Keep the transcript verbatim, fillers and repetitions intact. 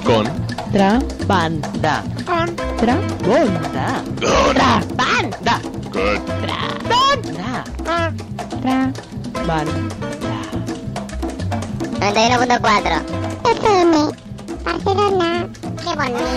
Con. Trabanda. Con. Trabanda. Con. Trabanda. Good. Trabanda. Trabanda. noventa y uno punto cuatro. F M. Barcelona. Qué bonito.